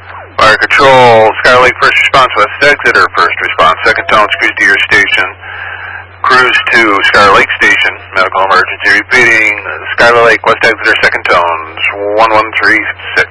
Fire Control, Skyler Lake first response, west exit or first response, second tone, cruise to your station. Cruise to Skyler Lake Station, medical emergency repeating, Skyler Lake west exit or second tones, 1136.